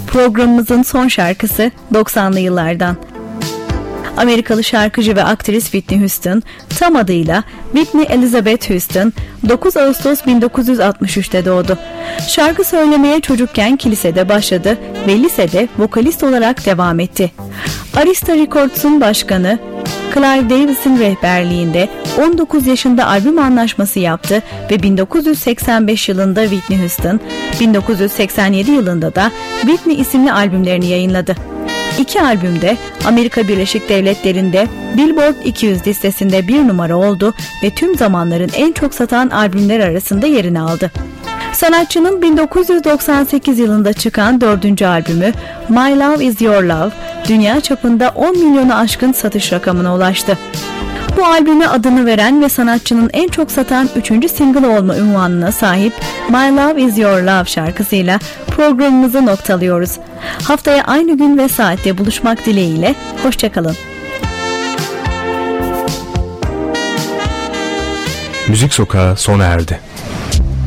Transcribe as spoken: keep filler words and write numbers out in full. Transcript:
Programımızın son şarkısı doksanlı yıllardan. Amerikalı şarkıcı ve aktris Whitney Houston, tam adıyla Whitney Elizabeth Houston, dokuz Ağustos bin dokuz yüz altmış üçte doğdu. Şarkı söylemeye çocukken kilisede başladı ve lisede vokalist olarak devam etti. Arista Records'un başkanı Clive Davis'in rehberliğinde on dokuz yaşında albüm anlaşması yaptı ve bin dokuz yüz seksen beş yılında Whitney Houston, bin dokuz yüz seksen yedi yılında da Whitney isimli albümlerini yayınladı. İki albümde Amerika Birleşik Devletleri'nde Billboard iki yüz listesinde bir numara oldu ve tüm zamanların en çok satan albümler arasında yerini aldı. Sanatçının bin dokuz yüz doksan sekiz yılında çıkan dördüncü albümü My Love Is Your Love, dünya çapında on milyonu aşkın satış rakamına ulaştı. Bu albüme adını veren ve sanatçının en çok satan üçüncü single olma unvanına sahip My Love Is Your Love şarkısıyla programımızı noktalıyoruz. Haftaya aynı gün ve saatte buluşmak dileğiyle, hoşçakalın. Müzik Sokağı sona erdi.